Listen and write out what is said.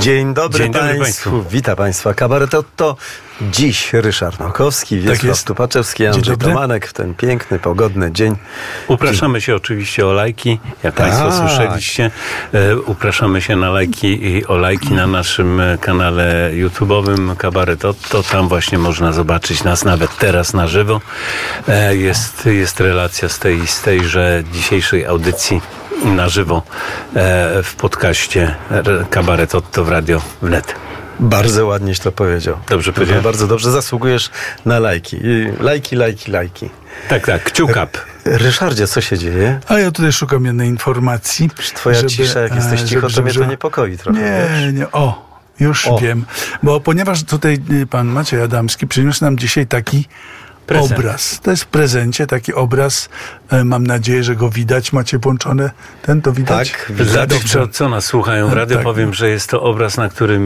Dzień dobry Państwu. Witam Państwa. Kabaret Otto. Dziś Ryszard Nowkowski, Wiesław Stupaczewski, Andrzej Tomanek w ten piękny, pogodny dzień. Upraszamy się oczywiście o lajki, jak Państwo słyszeliście. Upraszamy się na lajki i o lajki na naszym kanale YouTube'owym Kabaret Otto. Tam właśnie można zobaczyć nas nawet teraz na żywo. Jest relacja z tejże dzisiejszej audycji na żywo w podcaście Kabaret Otto w Radio Wnet. Bardzo ładnieś to powiedział. Dobrze powiedziałem? Bardzo dobrze, zasługujesz na lajki. Lajki. Tak, kciuk up. Ryszardzie, co się dzieje? A ja tutaj szukam jednej informacji. Twoja cisza, jak jesteś cicho, to mnie to niepokoi trochę. Już wiem. Bo ponieważ tutaj pan Maciej Adamski przyniósł nam dzisiaj taki obraz. To jest w prezencie taki obraz. Mam nadzieję, że go widać. Macie włączone to widać? Tak, Dla tych, co nas słuchają w radio, powiem, że jest to obraz, na którym